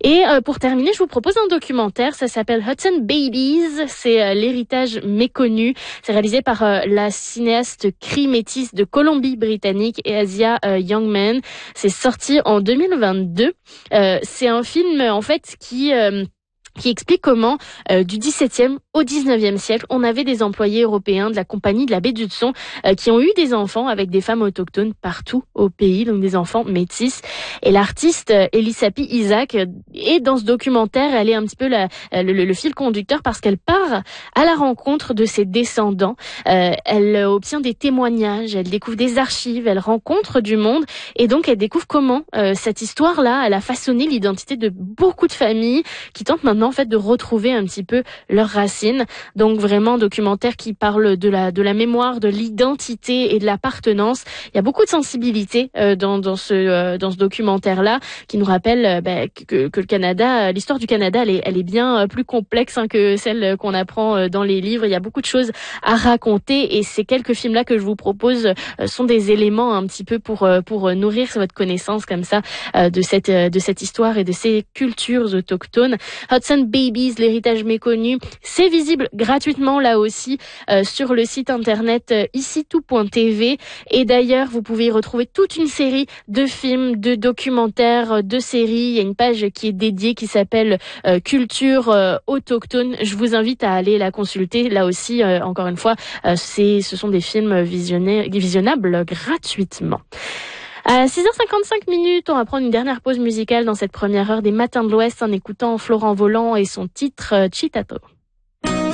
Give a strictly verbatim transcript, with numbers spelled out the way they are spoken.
Et euh, pour terminer, je vous propose un documentaire, ça s'appelle Hudson Babies, c'est euh, l'héritage méconnu. C'est réalisé par euh, la cinéaste Cree métisse de Colombie-Britannique et Asia euh, Youngman. C'est sorti en deux mille vingt-deux. Euh, c'est un film en fait qui... Euh, qui explique comment, euh, du dix-septième au dix-neuvième siècle, on avait des employés européens de la compagnie de la baie d'Hudson euh, qui ont eu des enfants avec des femmes autochtones partout au pays, donc des enfants métis. Et l'artiste euh, Elisapi Isaac euh, est dans ce documentaire, elle est un petit peu la, euh, le, le fil conducteur parce qu'elle part à la rencontre de ses descendants. Euh, elle obtient des témoignages, elle découvre des archives, elle rencontre du monde et donc elle découvre comment euh, cette histoire-là, elle a façonné l'identité de beaucoup de familles qui tentent maintenant en fait de retrouver un petit peu leurs racines. Donc vraiment documentaire qui parle de la de la mémoire, de l'identité et de l'appartenance. Il y a beaucoup de sensibilité euh, dans dans ce euh, dans ce documentaire là qui nous rappelle euh, bah, que que le Canada, l'histoire du Canada, elle est elle est bien euh, plus complexe hein, que celle qu'on apprend euh, dans les livres. Il y a beaucoup de choses à raconter et ces quelques films là que je vous propose euh, sont des éléments un petit peu pour euh, pour nourrir votre connaissance comme ça euh, de cette euh, de cette histoire et de ces cultures autochtones. Hudson Babies, l'héritage méconnu, c'est visible gratuitement là aussi euh, sur le site internet euh, ici tout point t v et d'ailleurs vous pouvez y retrouver toute une série de films, de documentaires, de séries. Il y a une page qui est dédiée qui s'appelle euh, Culture euh, autochtone. Je vous invite à aller la consulter. Là aussi, euh, encore une fois, euh, c'est, ce sont des films visionnés, visionnables gratuitement. À six heures cinquante-cinq minutes, on va prendre une dernière pause musicale dans cette première heure des Matins de l'Ouest en écoutant Florent Volant et son titre Chitato.